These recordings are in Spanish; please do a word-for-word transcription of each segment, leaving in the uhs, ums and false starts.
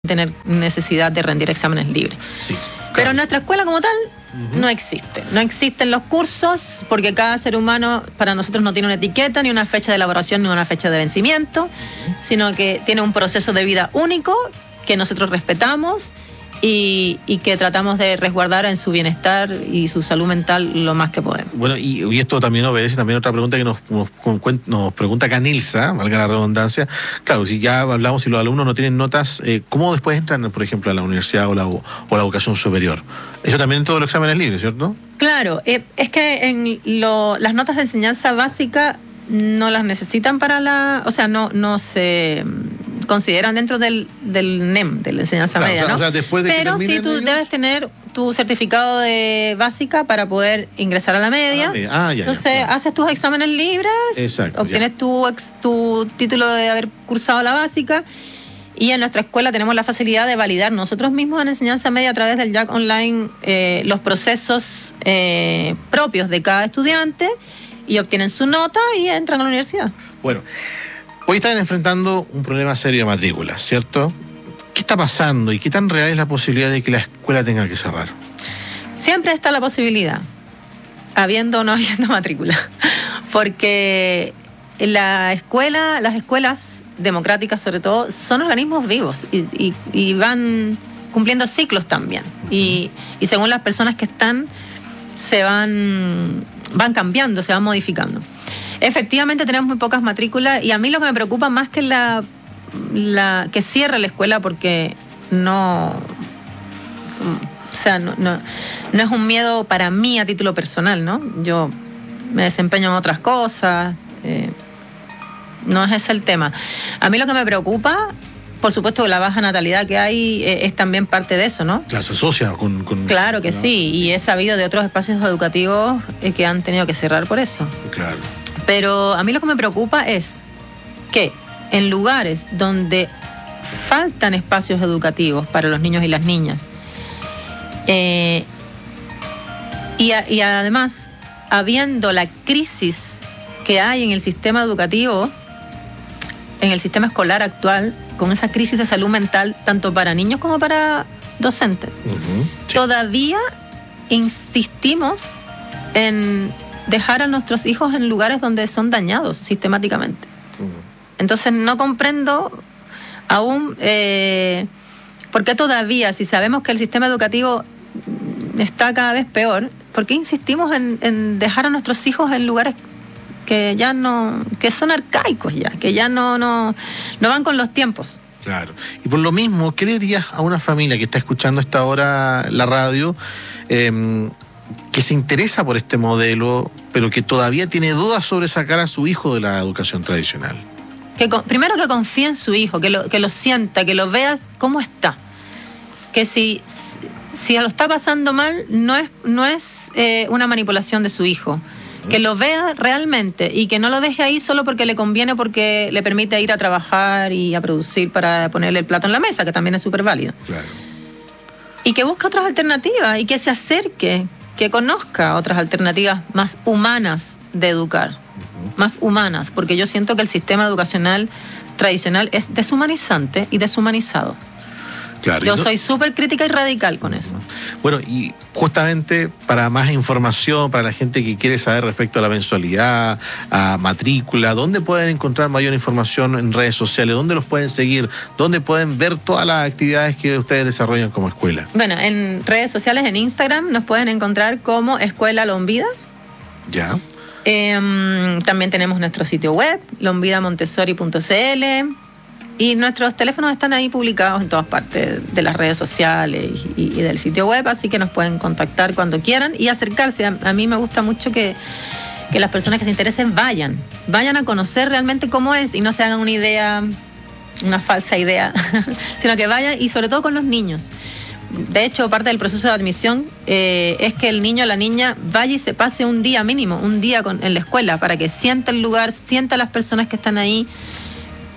tener necesidad de rendir exámenes libres. Sí, claro. Pero en nuestra escuela como tal uh-huh. no existe. No existen los cursos porque cada ser humano para nosotros no tiene una etiqueta, ni una fecha de elaboración, ni una fecha de vencimiento, uh-huh. sino que tiene un proceso de vida único que nosotros respetamos y, y que tratamos de resguardar en su bienestar y su salud mental lo más que podemos. Bueno, y, y esto también obedece también otra pregunta que nos, nos, nos pregunta acá Nilsa, valga la redundancia. Claro, si ya hablamos, si los alumnos no tienen notas, eh, ¿cómo después entran, por ejemplo, a la universidad o la, o la educación superior? Eso también en todos los exámenes libres, ¿cierto? Claro, eh, es que en lo, las notas de enseñanza básica no las necesitan para la... O sea, no, no se... consideran dentro del, del N E M, de la enseñanza claro, media, o sea, ¿no? O sea, después de Pero sí, tú ellos... debes tener tu certificado de básica para poder ingresar a la media. Ah, ah, ya, Entonces, ya, claro. haces tus exámenes libres, exacto, obtienes tu, ex, tu título de haber cursado la básica, y en nuestra escuela tenemos la facilidad de validar nosotros mismos en enseñanza media a través del Jack Online eh, los procesos eh, propios de cada estudiante, y obtienen su nota y entran a la universidad. Bueno, hoy están enfrentando un problema serio de matrícula, ¿cierto? ¿Qué está pasando y qué tan real es la posibilidad de que la escuela tenga que cerrar? Siempre está la posibilidad, habiendo o no habiendo matrícula, porque la escuela, las escuelas democráticas sobre todo, son organismos vivos y, y, y van cumpliendo ciclos también. Uh-huh. Y, y según las personas que están, se van, van cambiando, se van modificando. Efectivamente tenemos muy pocas matrículas y a mí lo que me preocupa más que la, la que cierre la escuela, porque no, o sea, no, no, no es un miedo para mí a título personal, ¿no? Yo me desempeño en otras cosas, eh, no es ese el tema. A mí lo que me preocupa, por supuesto, la baja natalidad que hay eh, es también parte de eso, ¿no? Claro, se asocia con... con claro que con sí, y he sabido de otros espacios educativos eh, que han tenido que cerrar por eso. Claro. Pero a mí lo que me preocupa es que en lugares donde faltan espacios educativos para los niños y las niñas, eh, y, a, y además, habiendo la crisis que hay en el sistema educativo, en el sistema escolar actual, con esa crisis de salud mental, tanto para niños como para docentes, uh-huh. sí. todavía insistimos en dejar a nuestros hijos en lugares donde son dañados sistemáticamente. Uh-huh. Entonces no comprendo aún eh, por qué todavía, si sabemos que el sistema educativo está cada vez peor, ¿por qué insistimos en, en dejar a nuestros hijos en lugares que ya no, que son arcaicos ya, que ya no, no, no van con los tiempos? Claro. Y por lo mismo, ¿qué le dirías a una familia que está escuchando a esta hora la radio, eh, que se interesa por este modelo, pero que todavía tiene dudas sobre sacar a su hijo de la educación tradicional? Que con, primero que confíe en su hijo, que lo, que lo sienta, que lo veas cómo está. Que si, si lo está pasando mal, no es, no es eh, una manipulación de su hijo. Que lo vea realmente y que no lo deje ahí solo porque le conviene, porque le permite ir a trabajar y a producir para ponerle el plato en la mesa, que también es súper válido. Claro. Y que busque otras alternativas y que se acerque, que conozca otras alternativas más humanas de educar, uh-huh. más humanas, porque yo siento que el sistema educacional tradicional es deshumanizante y deshumanizado. Claro, Yo no... soy súper crítica y radical con eso. Bueno, y justamente para más información, para la gente que quiere saber respecto a la mensualidad, a matrícula, ¿dónde pueden encontrar mayor información en redes sociales? ¿Dónde los pueden seguir? ¿Dónde pueden ver todas las actividades que ustedes desarrollan como escuela? Bueno, en redes sociales, en Instagram, nos pueden encontrar como Escuela Lombida. Ya. Eh, también tenemos nuestro sitio web, lombida montessori punto c l. Y nuestros teléfonos están ahí publicados en todas partes de las redes sociales y, y del sitio web, así que nos pueden contactar cuando quieran y acercarse. A, a mí me gusta mucho que, que las personas que se interesen vayan, vayan a conocer realmente cómo es y no se hagan una idea, una falsa idea, sino que vayan, y sobre todo con los niños. De hecho, parte del proceso de admisión eh, es que el niño o la niña vaya y se pase un día mínimo, un día con, en la escuela, para que sienta el lugar, sienta a las personas que están ahí,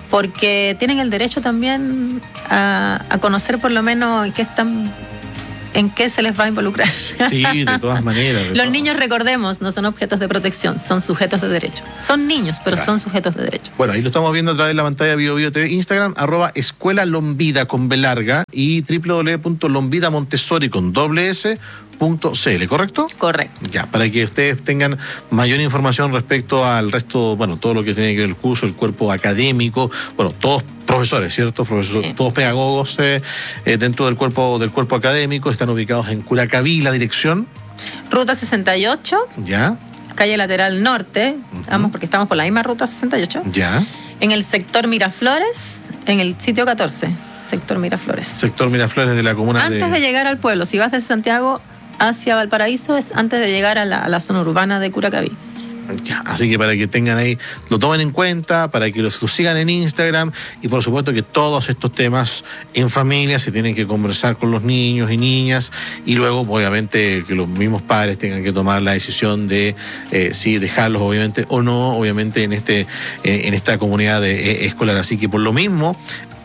porque tienen el derecho también a, a conocer por lo menos qué están en qué se les va a involucrar. Sí, de todas maneras. De Los todas. niños, recordemos, no son objetos de protección, son sujetos de derecho. Son niños, pero claro, son sujetos de derecho. Bueno, ahí lo estamos viendo a través de la pantalla de Bio Bio T V, Instagram, arroba Escuela Lombida con B larga y doble u doble u doble u punto lombida montessori con doble S punto C L, ¿correcto? Correcto. Ya, para que ustedes tengan mayor información respecto al resto, bueno, todo lo que tiene que ver el curso, el cuerpo académico, bueno, todos profesores, ¿cierto? Profesor, sí. Todos pedagogos eh, eh, dentro del cuerpo del cuerpo académico, están ubicados en Curacaví, la dirección. Ruta sesenta y ocho. Ya. Calle lateral norte, uh-huh. Vamos porque estamos por la misma ruta sesenta y ocho. Ya. En el sector Miraflores, en el sitio catorce, sector Miraflores. Sector Miraflores de la comuna Antes de... de llegar al pueblo, si vas desde Santiago hacia Valparaíso, es antes de llegar a la, a la zona urbana de Curacaví. Ya, así que para que tengan ahí, lo tomen en cuenta, para que los, los sigan en Instagram y por supuesto que todos estos temas en familia se tienen que conversar con los niños y niñas y luego obviamente que los mismos padres tengan que tomar la decisión de eh, si dejarlos obviamente o no, obviamente en este eh, en esta comunidad de, eh, escolar. Así que por lo mismo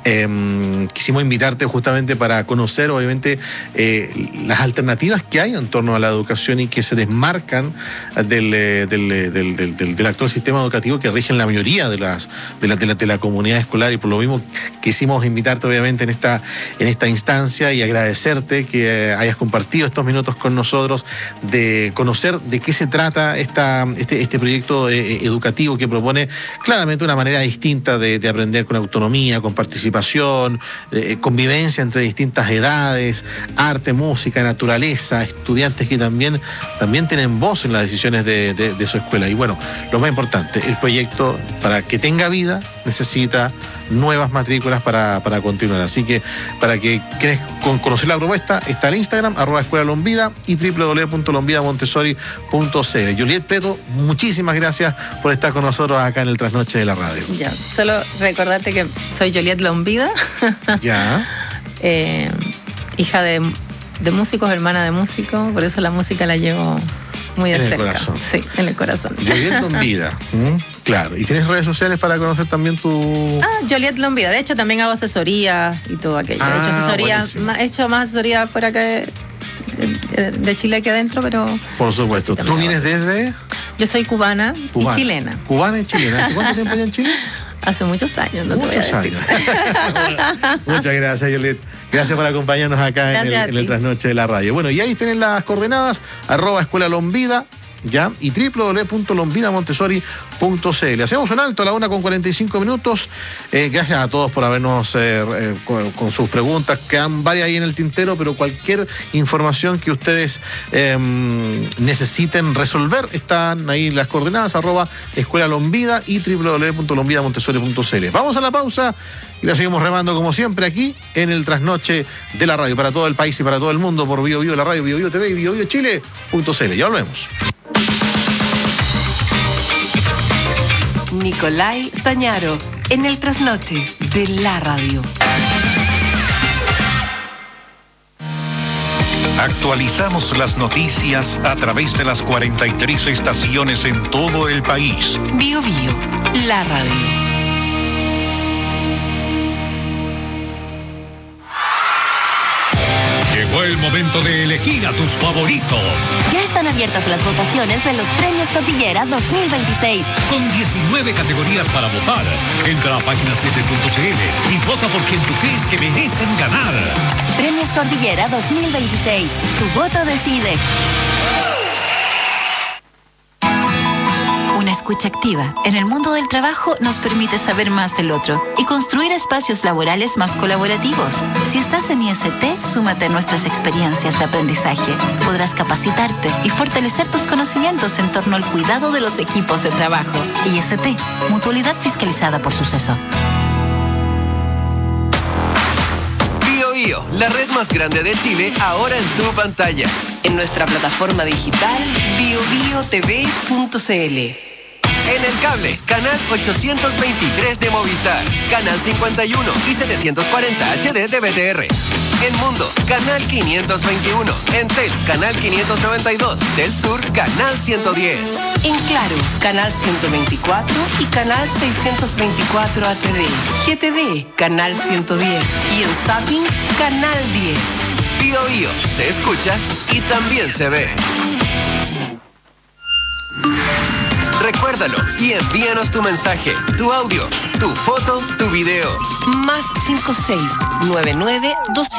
Eh, quisimos invitarte justamente para conocer obviamente eh, las alternativas que hay en torno a la educación y que se desmarcan del, del, del, del, del, del actual sistema educativo que rige en la mayoría de las de la, de la, de la comunidad escolar, y por lo mismo quisimos invitarte obviamente en esta, en esta instancia y agradecerte que hayas compartido estos minutos con nosotros, de conocer de qué se trata esta, este, este proyecto eh, educativo que propone claramente una manera distinta de, de aprender con autonomía, con participación, Eh, convivencia entre distintas edades, arte, música, naturaleza, estudiantes que también, también tienen voz en las decisiones de, de, de su escuela. Y bueno, lo más importante, el proyecto para que tenga vida necesita nuevas matrículas para, para continuar. Así que para que quieres conocer la propuesta, está el Instagram, arroba Escuela Lombida y doble u doble u doble u punto lombida montessori punto C L. Juliet Preto, muchísimas gracias por estar con nosotros acá en el Trasnoche de la Radio. Ya, solo recordarte que soy Juliet Lombida. Ya. eh, hija de, de músicos, hermana de músicos, por eso la música la llevo muy de en cerca. El corazón. Sí, en el corazón. Juliet Lombida. ¿Mm? Claro. ¿Y tienes redes sociales para conocer también tu...? Ah, Juliet Lombida. De hecho, también hago asesoría y todo aquello. Ah, he hecho asesoría, he hecho más asesoría fuera que de, de Chile que adentro, pero... Por supuesto. ¿Tú vienes desde...? Yo soy cubana, cubana y chilena. ¿Cubana y chilena? ¿Hace cuánto tiempo allá en Chile? Hace muchos años, no muchos te voy a decir. años. Muchas gracias, Juliet. Gracias por acompañarnos acá en el, en el Trasnoche de la Radio. Bueno, y ahí tienen las coordenadas, arroba Escuela Lombida, ya, y doble u doble u doble u punto lombida montessori punto C L. Hacemos un alto a la una con cuarenta y cinco minutos. Eh, gracias a todos por habernos eh, eh, con, con sus preguntas. Quedan varias ahí en el tintero, pero cualquier información que ustedes eh, necesiten resolver, están ahí las coordenadas, arroba Escuela Lombida y doble u doble u doble u punto lombida montessori punto C L. Vamos a la pausa y la seguimos remando como siempre aquí en el Trasnoche de la Radio, para todo el país y para todo el mundo, por Bio Bio la Radio, Bio Bio T V y bio bio chile punto C L. Ya volvemos. Nicolai Stañaro, en el Trasnoche de la Radio. Actualizamos las noticias a través de las cuarenta y tres estaciones en todo el país. Bio Bio, la radio. Llegó el momento de elegir a tus favoritos. Ya están abiertas las votaciones de los Premios Cordillera dos mil veintiséis. Con diecinueve categorías para votar. Entra a página siete punto C L y vota por quien tú crees que merecen ganar. Premios Cordillera dos mil veintiséis. Tu voto decide. Una escucha activa en el mundo del trabajo nos permite saber más del otro y construir espacios laborales más colaborativos. Si estás en I S T, súmate a nuestras experiencias de aprendizaje. Podrás capacitarte y fortalecer tus conocimientos en torno al cuidado de los equipos de trabajo. I S T, Mutualidad Fiscalizada por Suceso. Bio Bio, la red más grande de Chile, ahora en tu pantalla. En nuestra plataforma digital bio bio t v punto c l. En el cable, canal ochocientos veintitrés de Movistar, canal cincuenta y uno y setecientos cuarenta H D de B T R. En Mundo, canal quinientos veintiuno. En Tel, canal quinientos noventa y dos. Del Sur, canal ciento diez. En Claro, canal ciento veinticuatro y canal seiscientos veinticuatro H D. G T V, canal ciento diez. Y en Zapping, canal diez. Bio Bio se escucha y también se ve. Recuérdalo y envíanos tu mensaje, tu audio, tu foto, tu video. Más cinco seis nueve nueve dos